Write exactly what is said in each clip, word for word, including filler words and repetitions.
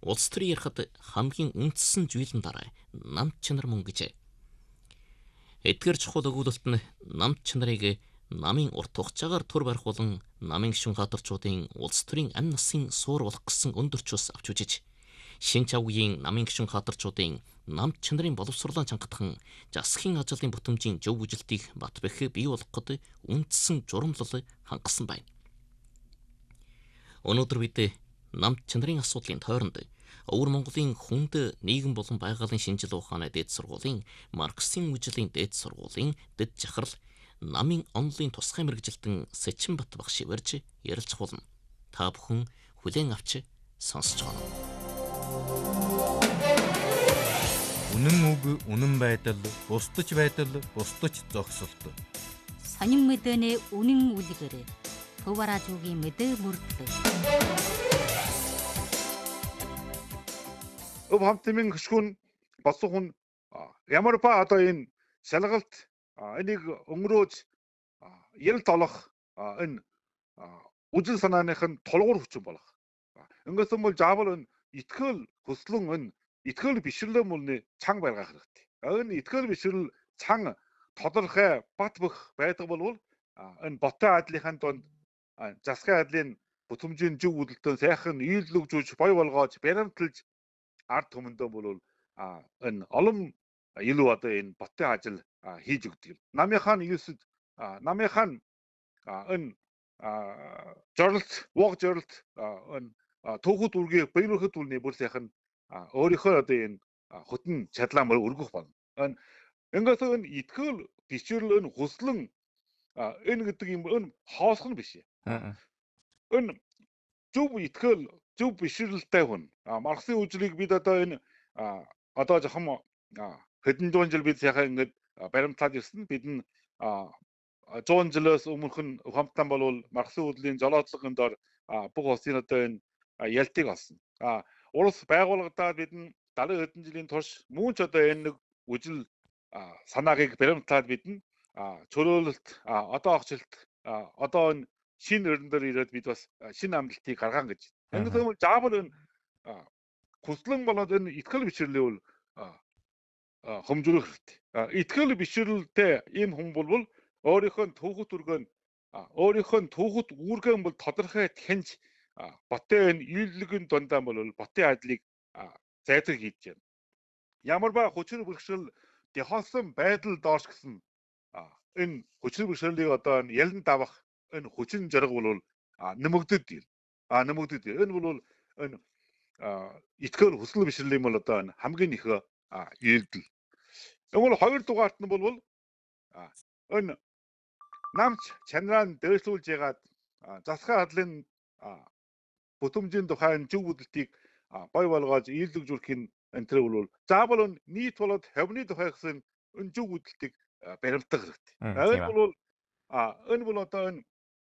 Улс төрийн ярихад хамгийн үндсэн зүйл нь дараа намт чанар мөн гэжээ. Эдгээр чухал өгүүлэлт нь намт чанарыг намын урт хугацаагаар төр барих болон намын гишүүн хатарчуудын улс төрийн амь насын суур болох гэсэн өндөрчөөс авч үжиж, шин чавгийн намын гишүүн хатарчуудын намт чанарын боловсруулан чангатхан засгийн ажлын бүтэмжийн зөв үжилтийг бат бэх бий болгоход үндсэн журамлал хангасан байна. Өнөөдөр бид намт чанарын асуудлын тойронд Өвөр Монголын хүнд нийгэм болон байгалийн шинжил ухааны дээд сургуулийн Марксийн үжлийн дээд сургуулийн дэд жахрал намын онлын тусгай мэрэгжилтэн Сэчинбат багш ирж ярилцах болно. Та бүхэн хүлээн авч сонсож байна. Үнэн үг, үнэн байдал, бусдаж байдал, бусдаж зогсолт. Сонин мэдэнэ үнэн үлгэр. Төваражуугийн мэдээ мөрдлөг. Өв хамтмын гишүүн босгон ямар ба одоо энэ шалгалт энийг өнгөрөөж ярилт олох энэ үжил санааных нь тулгуур хүчин болох. Ингэсэн бол заавал энэ итгэл хүслэн энэ итгэл бишрлээ мөрний цан баргах хэрэгтэй. Энэ итгэл бишрэл цан тодорхой бат бөх байдаг бол энэ ботой айдлынхаа донд засгийн айдлын бүтэмжийн зөв үйлдэлтэн сайхан нийлүүлэгжүүлж бой болгоож баримталж ард түмэндээ бол энэ олон илүү одоо энэ ботой ажил хийж өгдөг. Намынхаа юусд намынхаа энэ жоролт, вог жоролт энэ түүхүүд үргээ баярлахад үлний бүр сайхан өөрийнхөө одоо энэ хөтөн чадлаа мөр өргөх болно. Энэ ингээс энэ итгэл бишрэл энэ хүслэн энэ гэдэг юм энэ хоосох нь биш. Энэ зөв итгэл зөв бишрэлтэй хүн. Марксийн үжлийг бид одоо энэ одоо жоохон хэдэн зуун жил бид сайхан ингэж баримтлаад ирсэн. Бид нь зуун жилээс өмнөх нь хамтан болвол Марксийн үжлийн золоодлогын дор бүх улсын одоо энэ ялтыг олсон. Улс байгуулагдаад бид нь дагалан хэдэн жилийн турш мөн ч одоо энэ нэг үжил санаагийг баримтлаад бид нь чөлөөлөлт одоо огчлт одоо энэ шинэ өрн дээр ирээд бид бас шинэ амлалтыг гаргаан гэж. Ингээд юм заавал энэ хүслэн болоод энэ итгэл бишрлээ бол хомжрох хэрэгтэй. Итгэл бишрэлтэй ийм хүн бол өөрийнхөө түүхт үргэн өөрийнхөө түүхт үүргэн бол тодорхой таньж ботой энэ үйлдэлгийн дундаа бол ботой айдлыг зайлшгүй хийж байна. Ямар ба хүчээр бэрхшээл дохиосон байдал доош гэсэн энэ хүчээр бэрхшээлийг одоо ялан давах энэ хүчин зориг бол нэмэгдэд байна. А нэмэгдэд. Энэ бол энэ итгэл хүсэл бишрэлийн бол одоо хамгийн их үйлдэл. Энэ бол хоёр дугаарт нь бол энэ намч чанараа дээшлүүлж ягаад засгийн хадлын бүтэмжийн тухай зөв үдэлтийг бой болгож үйлдвэрлэжүүлэх энэ төр бол заавал нийт болоод хавны тухай гэсэн энэ зөв үдэлтийг баримтах хэрэгтэй. Энэ бол энэ бол одоо энэ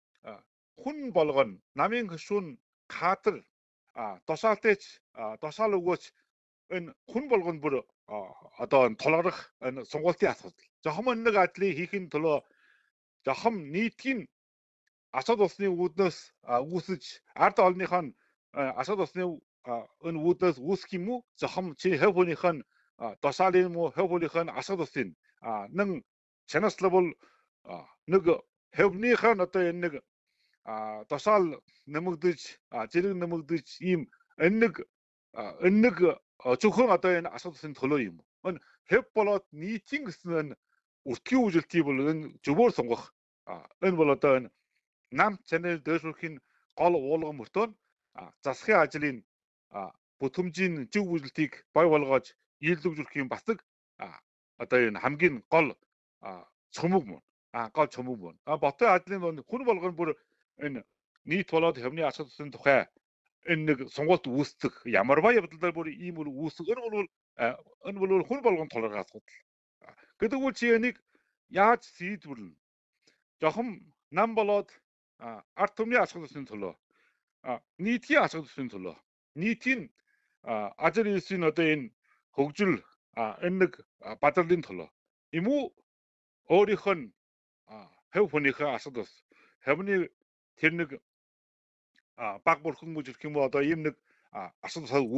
хүн болгоно намын гишүүн кадр тушаалтайч тушаал өгөөч энэ хүн болгоно бүр одоо тулгарх энэ сунгуултын асуудал. Жохом нэг ажлыг хийхин төлөө жохом нийтийн асууд усны үүднээс үүсэж ард олныхоо асууд усны энэ үүднээс үүсэх юм уу? Жохом чи хэв хүнийх нь тушаалын юм уу? Хэв хүнийх нь асууд усын нэг чанаслал бол нэг хэвнийх нь одоо энэ нэг тушаал нэмэгдэж зэрэг нэмэгдэж ийм энэ нэг энэ нэг зөвхөн одоо энэ асууд усын төлөө юм. Энэ хэв болоод нийтийн гэсэн энэ үртгийн үжилтийг бол энэ зөвөр сунгах энэ бол одоо энэ нам чанар дээшлүүлэхийн гол уулган мөртөө засгийн ажлын бүтэмжийн зөв үжилтийг бой болгож нийлүүлэгжүүлэхийн бас нэг одоо энэ хамгийн гол цөмөг мөн гол цөмөг мөн ботой ажлын хүн болгоно бүр энэ нийт болоод хавны асууд усын тухай энэ нэг сунгуулт үүсдэг ямар ба явдлаар бүр ийм үл үүсэх энэ бол энэ бол хүн болгон толгой асуудал. Гэдэг үл чи энийг яаж шийдвэрлэнэ? Жохом нам болоод ард түмний асууд усын төлөө нийтийн асууд усын төлөө нийтийн ажил үйлсийн одоо энэ хөгжил энэ нэг бадралын төлөө юм уу өөрийнх нь хэв хүнийхээ асууд ус хавны тэр нэг баг бурхан гэж хэлэх юм уу одоо ийм нэг асууд